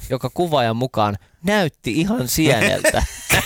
joka kuvaajan mukaan näytti ihan sieneltä.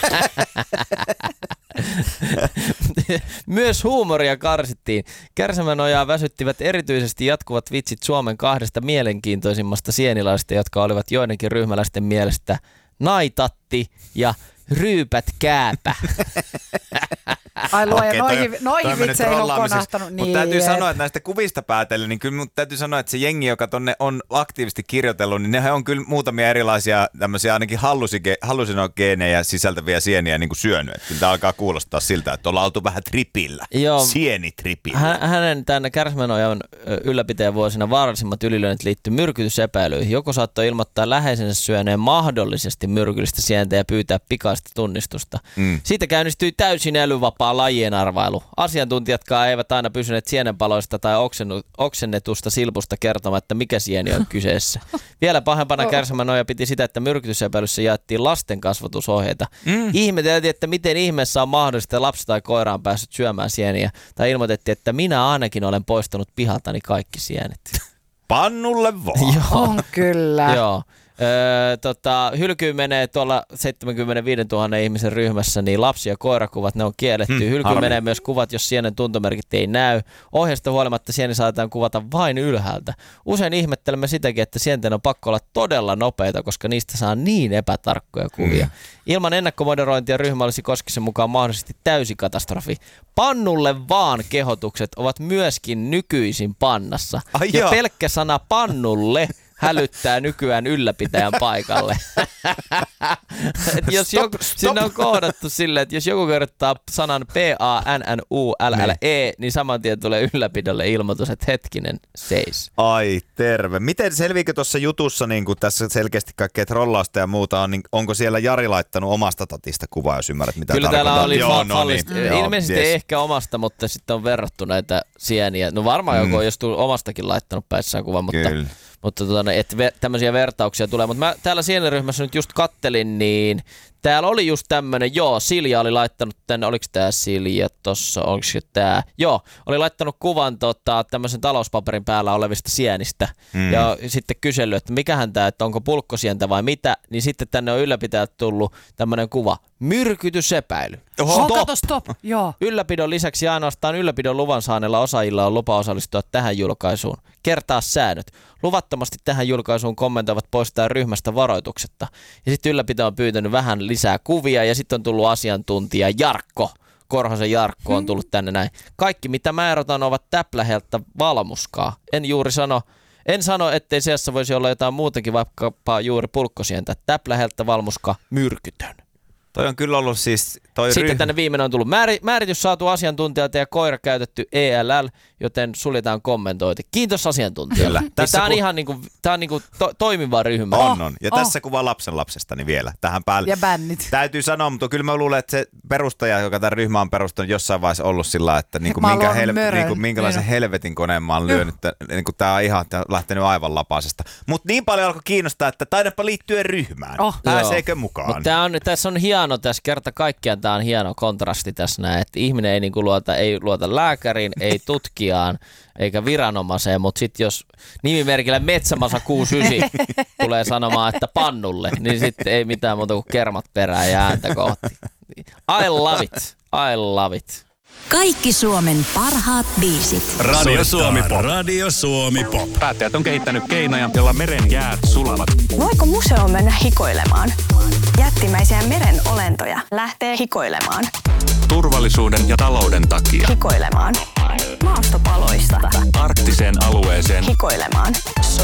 Myös huumoria karsittiin. Kärsämänojaa väsyttivät erityisesti jatkuvat vitsit Suomen 2 mielenkiintoisimmasta sienilaista, jotka olivat joidenkin ryhmäläisten mielestä naitatti ja ryypät kääpä. Ai luoja, noihin vitseihin on konahtanut. Niin, mutta täytyy sanoa, että näistä kuvista päätellen, niin kyllä täytyy sanoa, että se jengi, joka tonne on aktiivisesti kirjoitellut, niin ne on kyllä muutamia erilaisia tämmöisiä ainakin hallusinogeenejä sisältäviä sieniä niin kuin syönyt. Kyllä tämä alkaa kuulostaa siltä, että ollaan oltu vähän tripillä, sienitripillä. Hänen tämän Kärsämänojan ylläpitäjän vuosina vaarallisimmat ylilyönnit liittyy myrkytysepäilyihin. Joku saattoi ilmoittaa läheisensä syöneen mahdollisesti myrkyllistä sientä ja pyytää pikaista tunnistusta. Siitä käynnistyi täysin älyvapaa lajien arvailu. Asiantuntijatkaan eivät aina pysyneet sienenpaloista tai oksennetusta silpusta kertomatta, mikä sieni on kyseessä. Vielä pahempana Kärsämänoja piti sitä, että myrkytysepäilyssä jaettiin lasten kasvatusohjeita. Ihmeteltiin, että miten ihmeessä on mahdollista, että lapsi tai koira on päässyt syömään sieniä. Tai ilmoitettiin, että minä ainakin olen poistanut pihaltani kaikki sienet. Pannulle vaan. On kyllä. Joo. Hylkyyn menee tuolla 75 000 ihmisen ryhmässä, niin lapsi- ja koirakuvat, ne on kielletty. Hylkyyn menee myös kuvat, jos sienen tuntomerkit ei näy. Ohjeesta huolimatta sieni saatetaan kuvata vain ylhäältä. Usein ihmettelemme sitäkin, että sienten on pakko olla todella nopeita, koska niistä saa niin epätarkkoja kuvia. Ilman ennakkomoderointia ryhmä olisi Koskisen mukaan mahdollisesti täysi katastrofi. Pannulle vaan kehotukset ovat myöskin nykyisin pannassa. Ja pelkkä sana pannulle hälyttää nykyään ylläpitäjän paikalle. Sinne on kohdattu silleen, että jos joku kirjoittaa sanan PANNULLE, niin saman tien tulee ylläpidolle ilmoitus, että hetkinen, seis. Ai terve. Miten selviikö tuossa jutussa, niin kun tässä selkeästi kaikkea trollausta ja muuta on, niin onko siellä Jari laittanut omasta tatista kuvaa, jos ymmärrät mitä kyllä tarkoittaa? Kyllä täällä oli ilmeisesti ei ehkä omasta, mutta sitten on verrattu näitä sieniä. No varmaan joku on jostain omastakin laittanut päissään kuvan, mutta tämmöisiä vertauksia tulee. Mutta mä täällä sieniryhmässä nyt just kattelin, niin täällä oli just tämmönen, Silja oli laittanut tänne, oliko tää Silja tossa, onko se tää? Oli laittanut kuvan tämmöisen talouspaperin päällä olevista sienistä ja sitten kysellyt, että mikähän tää, että onko pulkkosientä vai mitä, niin sitten tänne on ylläpitäjät tullut tämmönen kuva, myrkytysepäily. Stop. Joo. Ylläpidon lisäksi ainoastaan ylläpidon luvan saaneilla osaajilla on lupa osallistua tähän julkaisuun. Kertaa säännöt. Luvattomasti tähän julkaisuun kommentoivat poistaa ryhmästä varoituksetta. Ja sitten ylläpito on pyytänyt vähän lisää kuvia ja sitten on tullut asiantuntija Korhosen Jarkko on tullut tänne näin. Kaikki mitä mä erotan ovat täpläheltä valmuskaa. En sano, ettei seassa voisi olla jotain muutakin, vaikkapa juuri pulkkosientä. Täpläheltä valmuska myrkytön. Toi on kyllä ollut siis... Sitten tänne viimeinen on tullut määritys saatu asiantuntijalta ja koira käytetty ELL, joten suljetaan kommentointi. Kiitos asiantuntijalle. Tämä on ihan toimiva ryhmä. On. Ja tässä kuva lapsenlapsestani vielä tähän päälle. Ja bännit. Täytyy sanoa, mutta kyllä mä luulen, että se perustaja, joka tämän ryhmän on perustanut, jossain vaiheessa ollut sillä, että minkälaisen helvetin koneen mä oon lyönyt. Tämä on ihan lähtenyt aivan lapasesta. Mutta niin paljon alkoi kiinnostaa, että taidapa liittyä ryhmään. Pääseekö mukaan? Tässä on hieno tässä kerta kaikkiaan. Tämä on hieno kontrasti tässä näin, että ihminen ei luota lääkäriin, ei tutkijaan eikä viranomaiseen, mutta sitten jos nimimerkillä Metsämasa 69 tulee sanomaan, että pannulle, niin sitten ei mitään muuta kuin kermat perään ja ääntä kohti. I love it. Kaikki Suomen parhaat biisit. Radio Suomi Pop. Päättäjät on kehittänyt keinoja, jolla meren jäät sulavat. Voiko museoon mennä hikoilemaan? Jättimäisiä meren olentoja lähtee hikoilemaan. Turvallisuuden ja talouden takia. Hikoilemaan. Maastopaloista. Arktiseen alueeseen. Hikoilemaan.